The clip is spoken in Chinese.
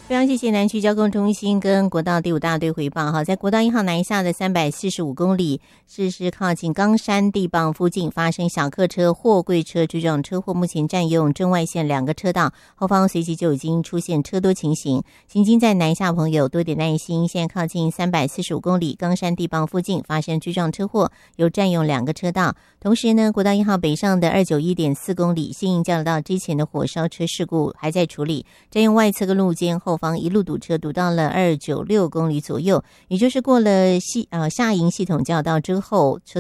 非常谢谢南区交通中心跟国道第5大队回报哈，在国道1号南下的345公里，是靠近冈山地磅附近发生小客车、货柜车追撞车祸，目前占用正外线2个车道，后方随即就已经出现车多情形。行经在南下朋友多点耐心，现在靠近345公里冈山地磅附近发生追撞车祸，有占用2个车道。同时呢，国道1号北上的291.4公里新营交流道之前的火烧车事故还在处理，占用外侧跟路肩，后方一路堵车，堵到了296公里左右，也就是过了下营系统交流道之后，车